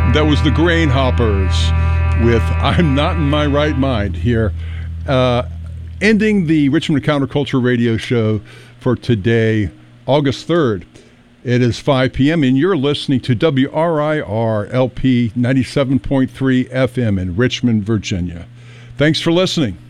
That was the Grain Hoppers with I'm Not in My Right Mind here. Ending the Richmond Counterculture radio show for today, August 3rd. It is 5 p.m. and you're listening to WRIR LP 97.3 FM in Richmond, Virginia. Thanks for listening.